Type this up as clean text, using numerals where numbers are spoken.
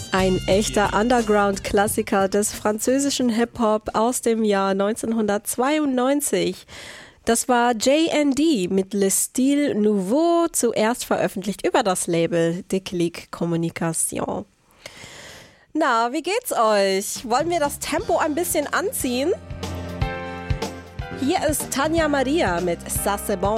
Ein echter Underground-Klassiker des französischen Hip-Hop aus dem Jahr 1992. Das war JND mit Le Style Nouveau, zuerst veröffentlicht über das Label Déclic Communication. Na, wie geht's euch? Wollen wir das Tempo ein bisschen anziehen? Hier ist Tanja Maria mit Ça c'est bon.